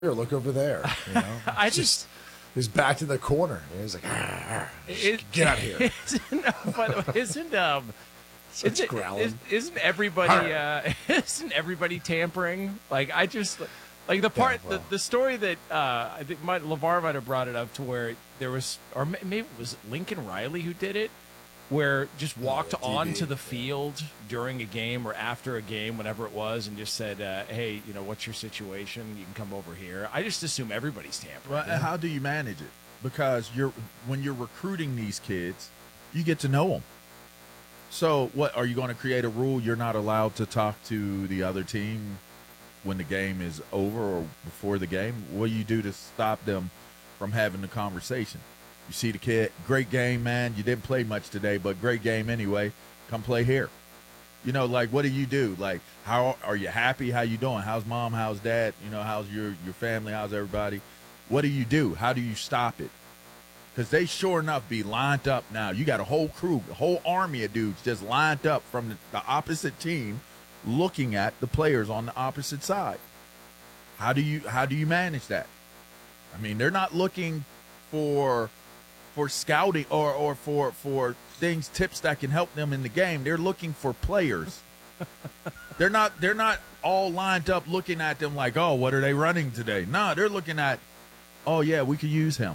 Here, look over there. You know, I just he's back in the corner. And he's like, get out of here. By the way, Such growling. isn't everybody isn't everybody tampering? Like I just like the part well. the story that I think LeVar might have brought it up to where there was, or maybe it was Lincoln Riley who did it, where just walked onto the field during a game or after a game, whenever it was, and just said, hey, you know, what's your situation? You can come over here. I just assume everybody's tampering. Well, how do you manage it? Because when you're recruiting these kids, you get to know them. So what, are you going to create a rule you're not allowed to talk to the other team when the game is over or before the game? What do you do to stop them from having the conversation? You see the kid, great game, man. You didn't play much today, but great game anyway. Come play here. You know, like, what do you do? Like, how are you happy? How you doing? How's mom? How's dad? You know, how's your family? How's everybody? What do you do? How do you stop it? Because they sure enough be lined up now. You got a whole crew, a whole army of dudes just lined up from the opposite team looking at the players on the opposite side. How do you manage that? I mean, they're not looking for scouting or for tips that can help them in the game. They're looking for players. They're not all lined up looking at them like, oh, what are they running today? No, they're looking at, oh yeah, we could use him.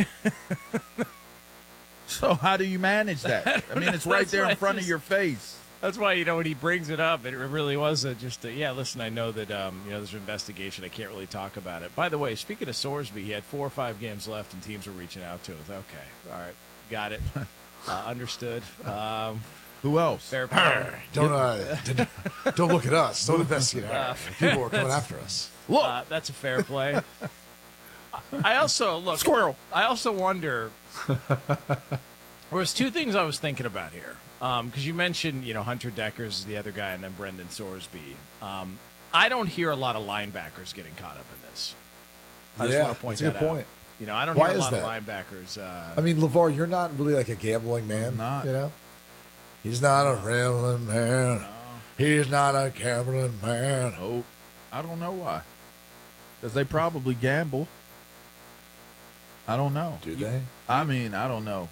So how do you manage that? I mean, it's right there in front of your face. That's why, you know, when he brings it up, it really was yeah, listen, I know that, you know, there's an investigation. I can't really talk about it. By the way, speaking of Sorsby, he had 4 or 5 games left and teams were reaching out to us. Okay. All right. Got it. Understood. Who else? Fair play. Don't look at us. Don't investigate us. People are coming after us. Look. That's a fair play. I also, Squirrel. I also wonder, there was 2 things I was thinking about here. Because you mentioned, you know, Hunter Deckers is the other guy, and then Brendan Sorsby. I don't hear a lot of linebackers getting caught up in this. I just want to point that out. That's a good point. You know, I don't Why hear a is lot that? of linebackers. I mean, LeVar, you're not really like a gambling man. I'm not. You know? He's not a gambling man. No. He's not a gambling man. Oh, I don't know why. Because they probably gamble. I don't know. Do they? I mean, I don't know.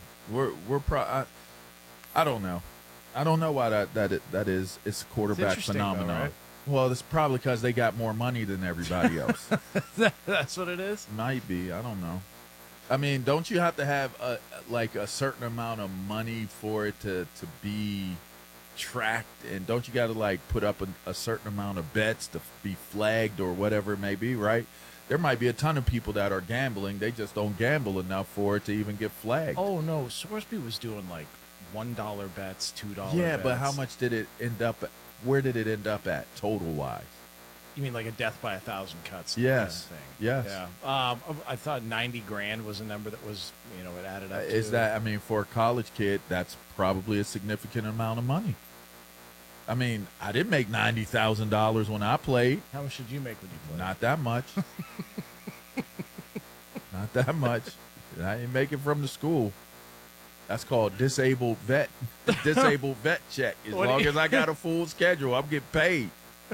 I don't know. I don't know why that is. It's a quarterback interesting, phenomenon. though, right? Well, it's probably because they got more money than everybody else. That's what it is? Might be. I don't know. I mean, don't you have to have a certain amount of money for it to be tracked? And don't you got to like put up a certain amount of bets to be flagged or whatever it may be, right? There might be a ton of people that are gambling. They just don't gamble enough for it to even get flagged. Oh, no. Sorsby was doing like $1 bets, $2 yeah, bets. but how much did it end up at? Where did it end up at total-wise? You mean like a death by 1,000 cuts? Yes. Kind of thing. Yes. Yeah. I thought 90 grand was a number that was, you know, it added up to. Is that, I mean, for a college kid, that's probably a significant amount of money. I mean, I didn't make $90,000 when I played. How much did you make when you played? Not that much. Not that much. I didn't make it from the school. That's called disabled vet check. As long as I got a full schedule, I'm getting paid.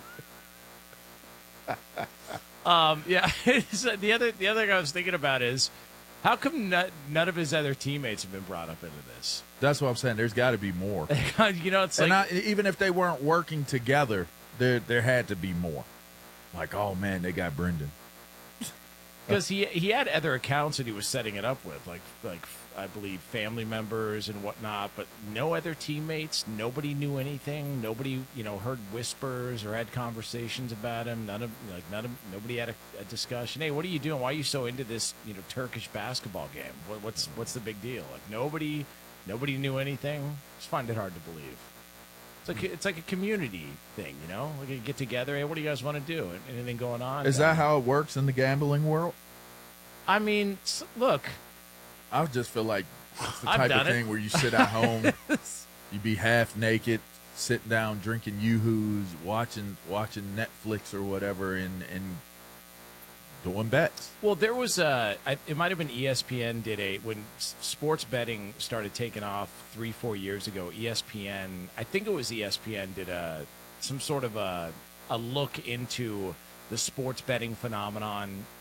Yeah. The other thing I was thinking about is, how come none of his other teammates have been brought up into this? That's what I'm saying. There's got to be more. You know, it's And like even if they weren't working together, there had to be more. Like, oh man, they got Brendan. because he had other accounts that he was setting it up with, like I believe family members and whatnot, but no other teammates. Nobody knew anything. Nobody, you know, heard whispers or had conversations about him. Nobody had a discussion. Hey, what are you doing? Why are you so into this, you know, Turkish basketball game? What's the big deal? Like nobody knew anything. Just find it hard to believe. It's like a community thing, you know. Like you get together. Hey, what do you guys want to do? Anything going on? Is that how it works in the gambling world? I mean, look. I just feel like it's the I've type done of it. thing where you sit at home, you be half naked, sitting down drinking yoo-hoos, watching Netflix or whatever, and doing bets. Well, there was it might have been ESPN when sports betting started taking off 3-4 years ago. ESPN, I think it was ESPN, did some sort of a look into the sports betting phenomenon